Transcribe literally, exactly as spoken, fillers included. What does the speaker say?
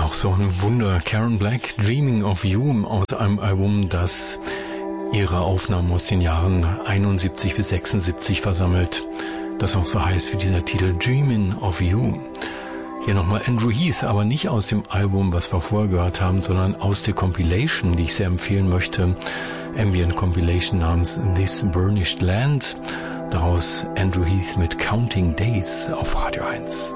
Auch so ein Wunder. Karen Black, Dreaming of You, aus einem Album, das ihre Aufnahmen aus den Jahren einundsiebzig bis sechsundsiebzig versammelt, das auch so heißt wie dieser Titel Dreaming of You. Hier nochmal Andrew Heath, aber nicht aus dem Album, was wir vorher gehört haben, sondern aus der Compilation, die ich sehr empfehlen möchte, Ambient Compilation namens This Burnished Land. Daraus Andrew Heath mit Counting Days auf Radio eins.